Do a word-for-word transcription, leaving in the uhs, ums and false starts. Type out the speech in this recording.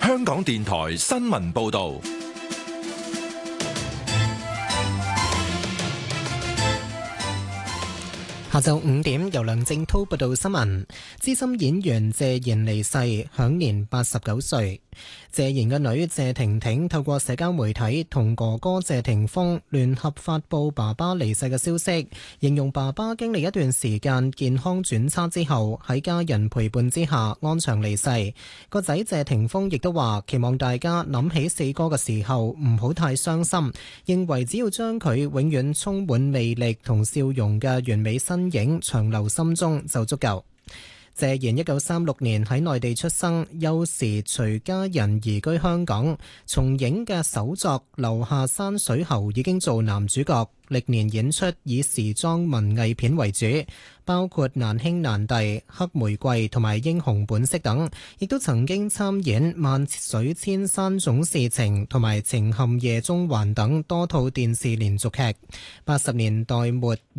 香港電台新聞報道。 下晝五點，由梁正濤報道新聞。資深演員謝賢離世，享年八十九歲。謝賢嘅女謝婷婷透過社交媒體同哥哥謝霆鋒聯合發布爸爸離世嘅消息，形容爸爸經歷一段時間健康轉差之後，喺家人陪伴之下安詳離世。個仔謝霆鋒亦都話，期望大家諗起四哥嘅時候唔好太傷心，認為只要將佢永遠充滿魅力同笑容嘅完美身影長留心中就足夠。謝賢一九三六年喺內地出生，幼時隨家人移居香港。從影嘅首作《樓下山水猴》已經做男主角，歷年演出以時裝文藝片為主，包括《難兄難弟》、《黑玫瑰》同埋《英雄本色》等，亦都曾經參演《萬水千山總是情》同埋《情陷夜中環》等多套電視連續劇。八十年代末